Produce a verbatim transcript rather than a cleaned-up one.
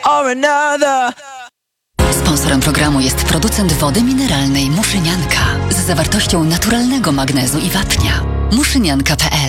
or another. Sponsorem programu jest producent wody mineralnej Muszynianka z zawartością naturalnego magnezu i wapnia. muszynianka kropka p l